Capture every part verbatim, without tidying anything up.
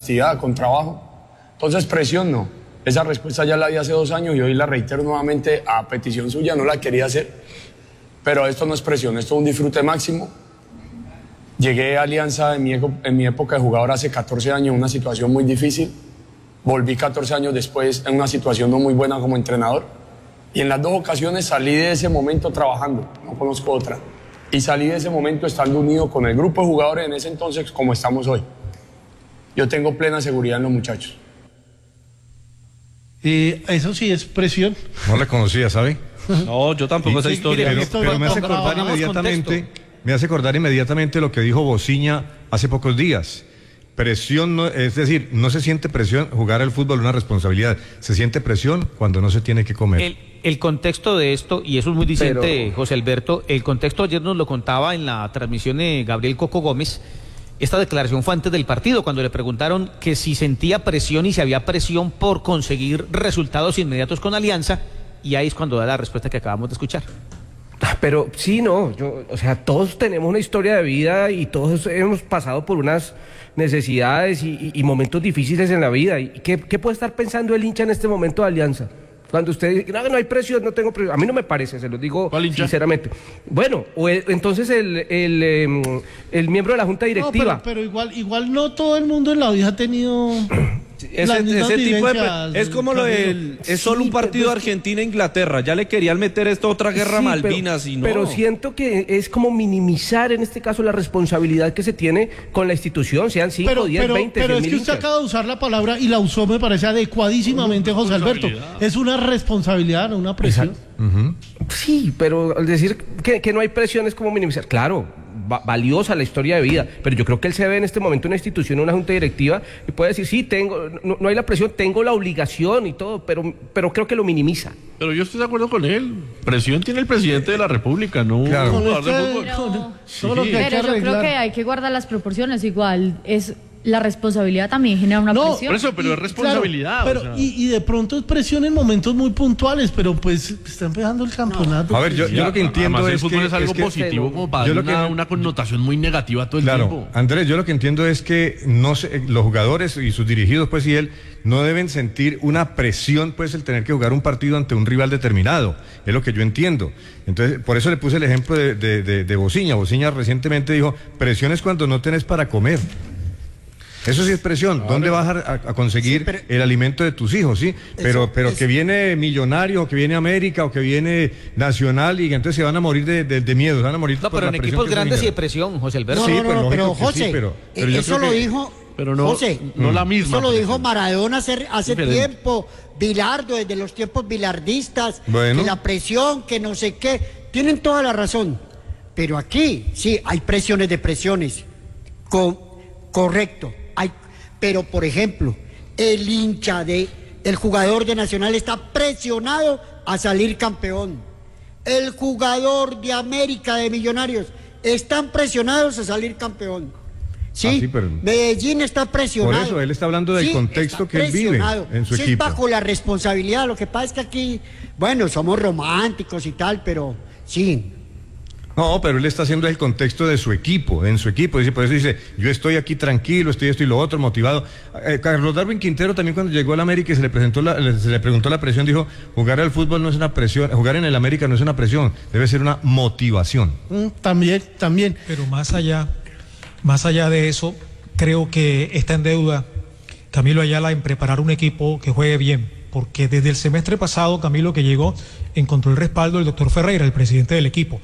honestidad, con trabajo. Entonces, presión no. Esa respuesta ya la di hace dos años y hoy la reitero nuevamente a petición suya, no la quería hacer. Pero esto no es presión, esto es un disfrute máximo. Llegué a Alianza en mi, en mi época de jugador hace catorce años en una situación muy difícil. Volví catorce años después en una situación no muy buena como entrenador. Y en las dos ocasiones salí de ese momento trabajando, no conozco otra. Y salí de ese momento estando unido con el grupo de jugadores en ese entonces como estamos hoy. Yo tengo plena seguridad en los muchachos. Eh, eso sí es presión. No le conocía, ¿sabe? No, yo tampoco esa historia. Pero, esto pero lo me hace compraba, acordar vamos, inmediatamente, contexto. me hace acordar inmediatamente lo que dijo Bociña hace pocos días. Presión, no, es decir, no se siente presión, jugar al fútbol es una responsabilidad. Se siente presión cuando no se tiene que comer. El, el contexto de esto, y eso es muy diciente, Pero... José Alberto, el contexto ayer nos lo contaba en la transmisión de Gabriel Coco Gómez. Esta declaración fue antes del partido, cuando le preguntaron que si sentía presión y si había presión por conseguir resultados inmediatos con Alianza, y ahí es cuando da la respuesta que acabamos de escuchar. Pero sí, no, yo, o sea, todos tenemos una historia de vida y todos hemos pasado por unas necesidades y, y, y momentos difíciles en la vida. ¿Y qué, qué puede estar pensando el hincha en este momento de Alianza? Cuando usted dice, no, no hay presión, no tengo presión. A mí no me parece, se lo digo sinceramente. Bueno, o el, entonces el, el, el, el miembro de la Junta Directiva. No, pero, pero igual, igual no todo el mundo en la vida ha tenido... Ese, ese tipo de es como lo del es solo un partido Argentina-Inglaterra, ya le querían meter esta otra guerra sí, Malvinas pero, y no. Pero siento que es como minimizar en este caso la responsabilidad que se tiene con la institución, sean cinco, diez, veinte, Pero es mil que usted hinchas. acaba de usar la palabra y la usó, me parece adecuadísimamente, José Alberto. Es una responsabilidad, no una presión. Uh-huh. Sí, pero al decir que, que no hay presión es como minimizar. Claro, va, valiosa la historia de vida, pero yo creo que él se ve en este momento en una institución, en una junta directiva, y puede decir, sí, tengo, no, no hay la presión, tengo la obligación y todo, pero, pero creo que lo minimiza. Pero yo estoy de acuerdo con él. Presión tiene el presidente de la República, no Claro. un jugador de Pero- fútbol. Pero, Sí. todo lo que hay que Pero yo creo arreglar. que hay que guardar las proporciones. Igual, es la responsabilidad también genera una No, presión. Por eso, pero es responsabilidad. Claro, o pero sea. y, y de pronto es presión en momentos muy puntuales, pero pues está empezando el campeonato. A ver, yo, yo lo que entiendo Además, el es fútbol que, es algo es que- positivo como para yo darle lo que- una, una connotación muy negativa todo el Claro, tiempo. Andrés, yo lo que entiendo es que no se- los jugadores y sus dirigidos, pues, y él, no deben sentir una presión, pues, el tener que jugar un partido ante un rival determinado. Es lo que yo entiendo. Entonces, por eso le puse el ejemplo de, de, de, de Bociña. Bociña recientemente dijo, presión es cuando no tenés para comer. Eso sí es presión. ¿Dónde vas a, a conseguir Sí, pero- el alimento de tus hijos? Sí, pero, Eso- pero eso- que viene Millonario, o que viene América, o que viene Nacional, y entonces se van a morir de, de, de miedo, se van a morir No, por pero la en presión equipos que eso grandes y de genera. presión, José Alberto. No, Sí, no, pues, no, lógico pero que sí, José, pero- eh, pero yo eso creo lo que- dijo, Pero no, José, no la misma. eso lo dijo presión. Maradona hace, hace Diferente. tiempo, Bilardo, desde los tiempos bilardistas, Bueno. que la presión, que no sé qué, tienen toda la razón. Pero aquí, sí, hay presiones de presiones, Co- correcto, hay, pero por ejemplo, el hincha de, el jugador de Nacional está presionado a salir campeón. El jugador de América, de Millonarios, están presionados a salir campeón. ¿Sí? Ah, sí, pero- Medellín está presionado. Por eso, él está hablando del contexto está que él vive presionado. en su Sí, equipo. es bajo la responsabilidad. Lo que pasa es que aquí, bueno, somos románticos y tal, pero sí. No, pero él está haciendo el contexto de su equipo, en su equipo. Dice, por eso dice, yo estoy aquí tranquilo, estoy esto y lo otro, motivado. Eh, Carlos Darwin Quintero también cuando llegó al América y se le presentó la, le- se le preguntó la presión, dijo, jugar al fútbol no es una presión, jugar en el América no es una presión, debe ser una motivación. Mm, También, también. Pero más allá, más allá de eso, creo que está en deuda Camilo Ayala en preparar un equipo que juegue bien, porque desde el semestre pasado, Camilo, que llegó, encontró el respaldo del doctor Ferreira, el presidente del equipo,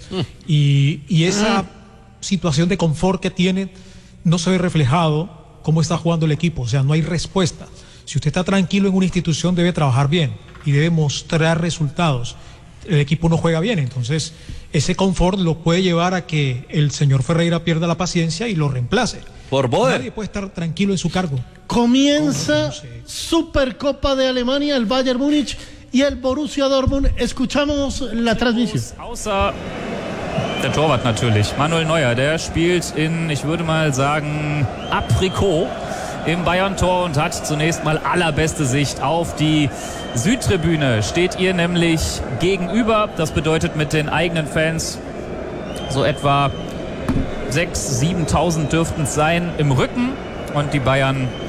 y, y esa situación de confort que tiene no se ve reflejado cómo está jugando el equipo, o sea, no hay respuesta. Si usted está tranquilo en una institución, debe trabajar bien y debe mostrar resultados. El equipo no juega bien, entonces ese confort lo puede llevar a que el señor Ferreira pierda la paciencia y lo reemplace. Por Boder. Nadie puede estar tranquilo en su cargo. Comienza Supercopa de Alemania, el Bayern Múnich y el Borussia Dortmund. Escuchamos la transmisión. Außer der Torwart natürlich, Manuel Neuer, der spielt in, ich würde mal sagen, Aprikot im Bayern-Tor und hat zunächst mal allerbeste Sicht auf die Südtribüne. Steht ihr nämlich gegenüber, das bedeutet mit den eigenen Fans so etwa sechstausend, siebentausend dürften es sein im Rücken und die Bayern